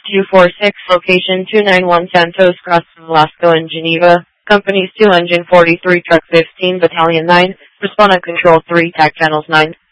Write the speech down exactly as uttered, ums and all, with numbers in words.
two four six, location two nine one Santos Cross, Velasco and Geneva. Companies two Engine forty-three, Truck fifteen, Battalion nine. Respond on Control three, T A C Channels nine.